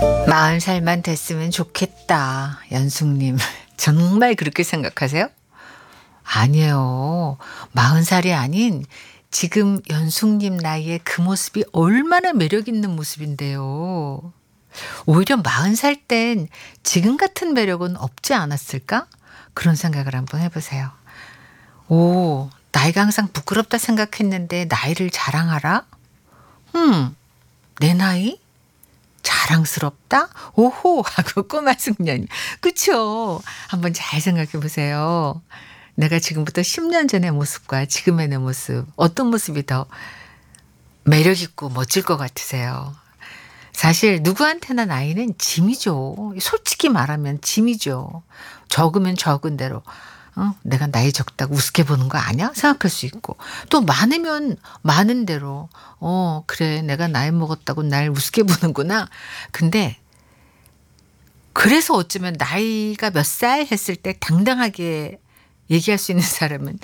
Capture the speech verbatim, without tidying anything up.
마흔 살만 됐으면 좋겠다. 연숙님. 정말 그렇게 생각하세요? 아니에요. 마흔 살이 아닌 지금 연숙님 나이에 그 모습이 얼마나 매력 있는 모습인데요. 오히려 마흔 살 땐 지금 같은 매력은 없지 않았을까? 그런 생각을 한번 해보세요. 오, 나이가 항상 부끄럽다 생각했는데 나이를 자랑하라? 음, 내 나이? 자랑스럽다? 오호! 하고 꼬마 숙녀님. 그쵸? 한번 잘 생각해 보세요. 내가 지금부터 십 년 전의 모습과 지금의 내 모습, 어떤 모습이 더 매력있고 멋질 것 같으세요? 사실 누구한테나 나이는 짐이죠. 솔직히 말하면 짐이죠. 적으면 적은 대로 어? 내가 나이 적다고 우습게 보는 거 아니야? 생각할 수 있고 또 많으면 많은 대로 어 그래 내가 나이 먹었다고 날 우습게 보는구나. 근데 그래서 어쩌면 나이가 몇 살 했을 때 당당하게 얘기할 수 있는 사람은